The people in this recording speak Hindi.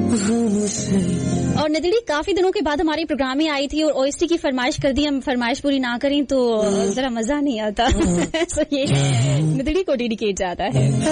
और नदड़ी काफी दिनों के बाद हमारे प्रोग्राम में आई थी और ओएसटी की फरमाइश कर दी, हम फरमाइश पूरी ना करें तो जरा मजा नहीं आता। सो ये नदड़ी को डेडिकेट जाता है।